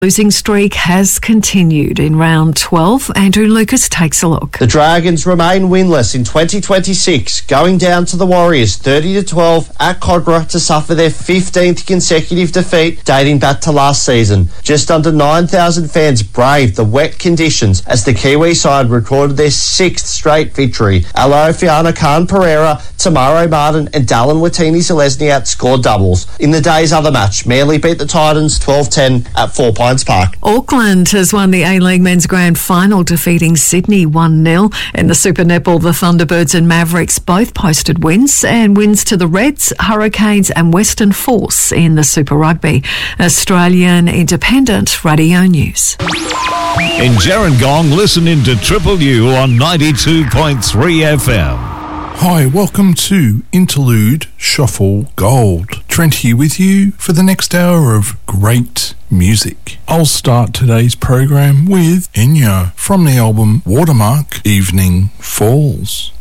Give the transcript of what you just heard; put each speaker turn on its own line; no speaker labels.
Losing streak has continued in round 12. Andrew Lucas takes a look.
The Dragons remain winless in 2026, going down to the Warriors 30-12 at Kogarah to suffer their 15th consecutive defeat dating back to last season. Just under 9,000 fans braved the wet conditions as the Kiwi side recorded their 6th straight victory. Alofiana Khan Pereira, Tamaro Martin and Dallin Watini-Zelezniak scored doubles. In the day's other match, Manly beat the Titans 12-10 at 4 Pines Park.
Auckland has won the A-League Men's Grand Final, defeating Sydney 1-0. In the Super Netball, the Thunderbirds and Mavericks both posted wins, and wins to the Reds, Hurricanes and Western Force in the Super Rugby. Australian Independent Radio News.
In Gerringong, listen into Triple U on 92.3 FM.
Hi, welcome to Interlude Shuffle Gold. Trent here with you for the next hour of great music. I'll start today's program with Enya from the album Watermark, Evening Falls.